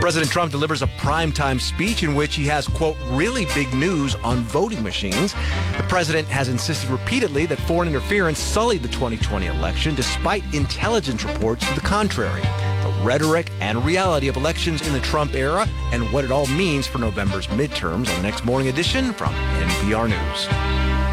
President Trump delivers a primetime speech in which he has, quote, really big news on voting machines. The president has insisted repeatedly that foreign interference sullied the 2020 election, despite intelligence reports to the contrary. The rhetoric and reality of elections in the Trump era and what it all means for November's midterms on the next morning edition from NPR News.